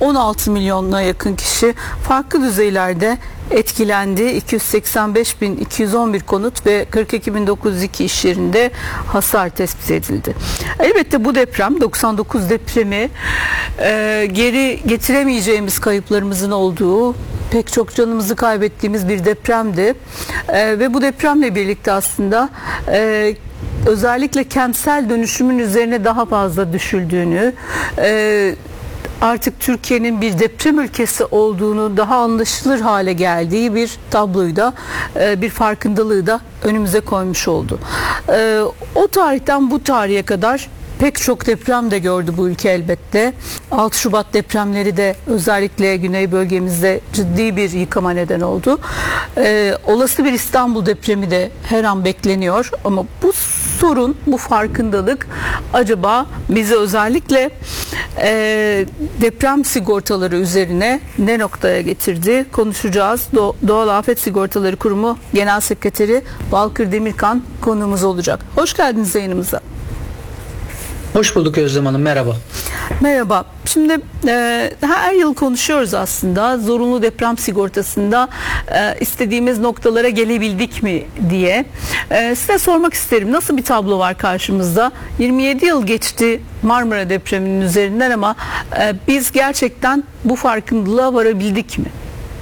16 milyona yakın kişi farklı düzeylerde etkilendi. 285.211 konut ve 42.902 iş yerinde hasar tespit edildi. Elbette bu deprem 99 depremi geri getiremeyeceğimiz kayıplarımızın olduğu, pek çok canımızı kaybettiğimiz bir depremdi. Ve bu depremle birlikte aslında özellikle kentsel dönüşümün üzerine daha fazla düşüldüğünü, artık Türkiye'nin bir deprem ülkesi olduğunu daha anlaşılır hale geldiği bir tabloyu da, bir farkındalığı da önümüze koymuş oldu. O tarihten bu tarihe kadar pek çok deprem de gördü bu ülke elbette. 6 Şubat depremleri de özellikle güney bölgemizde ciddi bir yıkıma neden oldu. Olası bir İstanbul depremi de her an bekleniyor. Ama bu sorun, bu farkındalık acaba bizi özellikle deprem sigortaları üzerine ne noktaya getirdi? Konuşacağız. Doğal Afet Sigortaları Kurumu Genel Sekreteri Balkır Demirkan konuğumuz olacak. Hoş geldiniz yayınımıza. Hoş bulduk Özlem Hanım, merhaba. Merhaba. Şimdi her yıl konuşuyoruz aslında zorunlu deprem sigortasında istediğimiz noktalara gelebildik mi diye. Size sormak isterim, nasıl bir tablo var karşımızda? 27 yıl geçti Marmara depreminin üzerinden ama biz gerçekten bu farkındalığa varabildik mi?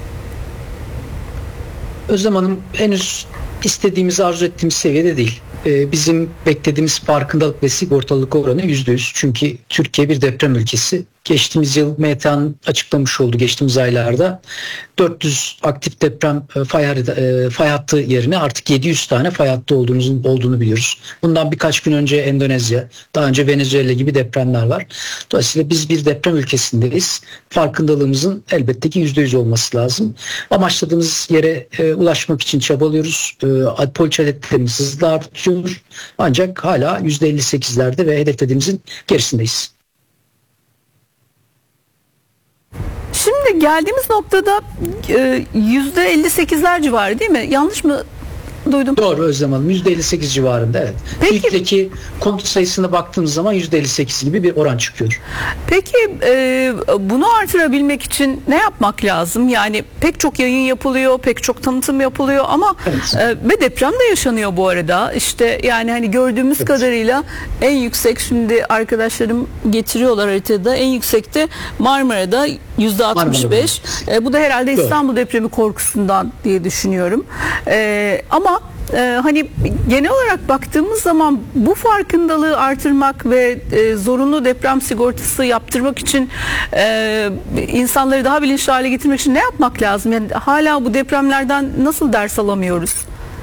Özlem Hanım, henüz istediğimiz, arzu ettiğimiz seviyede değil. Bizim beklediğimiz farkındalık ve sigortalılık oranı %100. Çünkü Türkiye bir deprem ülkesi. Geçtiğimiz yıl METEAN açıklamış oldu, geçtiğimiz aylarda 400 aktif deprem fay hattı yerine artık 700 tane fay hattı olduğunu biliyoruz. Bundan birkaç gün önce Endonezya, daha önce Venezuela gibi depremler var. Dolayısıyla biz bir deprem ülkesindeyiz. Farkındalığımızın elbette ki %100 olması lazım. Amaçladığımız yere ulaşmak için çabalıyoruz. Poliçe adetlerimiz hızla artıyor. Ancak hala %58'lerde ve hedeflediğimizin gerisindeyiz. Şimdi geldiğimiz noktada %58'ler civarı değil mi? Yanlış mı duydum? Doğru Özlem Hanım, %58 civarında, evet. İlkteki konut sayısına baktığımız zaman %58 gibi bir oran çıkıyor. Peki bunu artırabilmek için ne yapmak lazım? Yani pek çok yayın yapılıyor, pek çok tanıtım yapılıyor ama evet. Ve deprem de yaşanıyor bu arada. İşte yani hani gördüğümüz evet. kadarıyla en yüksek, şimdi arkadaşlarım getiriyorlar haritada, en yüksekte Marmara'da %65. Bu da herhalde doğru. İstanbul depremi korkusundan diye düşünüyorum. Ama hani genel olarak baktığımız zaman bu farkındalığı artırmak ve zorunlu deprem sigortası yaptırmak için insanları daha bilinçli hale getirmek için ne yapmak lazım? Yani hala bu depremlerden nasıl ders alamıyoruz?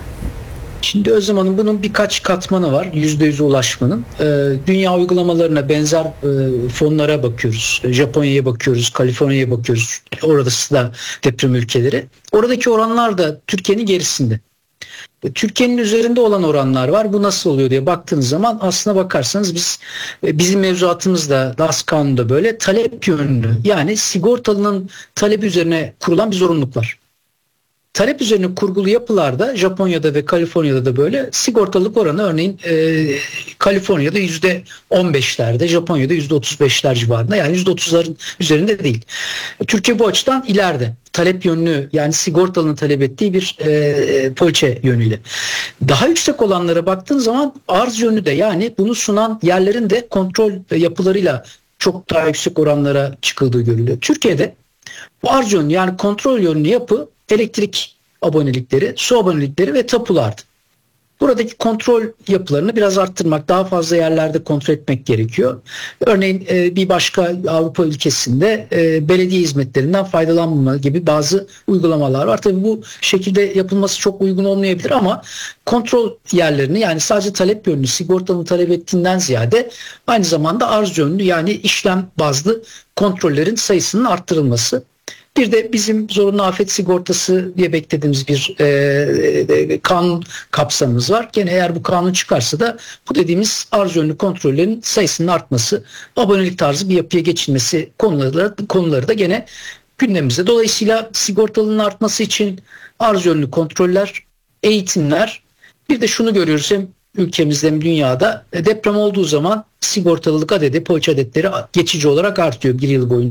Şimdi Özlem Hanım, bunun birkaç katmanı var %100'e ulaşmanın. Dünya uygulamalarına benzer fonlara bakıyoruz. Japonya'ya bakıyoruz, Kaliforniya'ya bakıyoruz. Orası da deprem ülkeleri. Oradaki oranlar da Türkiye'nin gerisinde. Türkiye'nin üzerinde olan oranlar var. Bu nasıl oluyor diye baktığınız zaman aslına bakarsanız bizim mevzuatımızda, DAS kanununda böyle talep yönlü, yani sigortalının talebi üzerine kurulan bir zorunluluk var. Talep üzerine kurgulu yapılarda Japonya'da ve Kaliforniya'da da böyle sigortalılık oranı örneğin Kaliforniya'da %15'lerde, Japonya'da %35'ler civarında, yani %30'ların üzerinde değil. Türkiye bu açıdan ileride. Talep yönlü, yani sigortalının talep ettiği bir poliçe yönüyle. Daha yüksek olanlara baktığın zaman arz yönlü de, yani bunu sunan yerlerin de kontrol yapılarıyla çok daha yüksek oranlara çıkıldığı görülüyor. Türkiye'de bu arz yönlü, yani kontrol yönlü yapı elektrik abonelikleri, su abonelikleri ve tapulardı. Buradaki kontrol yapılarını biraz arttırmak, daha fazla yerlerde kontrol etmek gerekiyor. Örneğin bir başka Avrupa ülkesinde belediye hizmetlerinden faydalanmama gibi bazı uygulamalar var. Tabii bu şekilde yapılması çok uygun olmayabilir ama kontrol yerlerini, yani sadece talep yönlü, sigortanın talep ettiğinden ziyade aynı zamanda arz yönlü, yani işlem bazlı kontrollerin sayısının arttırılması. Bir de bizim zorunlu afet sigortası diye beklediğimiz bir kanun kapsamımız var. Gene eğer bu kanun çıkarsa da bu dediğimiz arz yönlü kontrollerin sayısının artması, abonelik tarzı bir yapıya geçilmesi konuları da gene gündemimizde. Dolayısıyla sigortalının artması için arz yönlü kontroller, eğitimler, bir de şunu görüyoruz hem ülkemizde hem dünyada, deprem olduğu zaman sigortalılık adedi, poliçe adetleri geçici olarak artıyor bir yıl boyunca.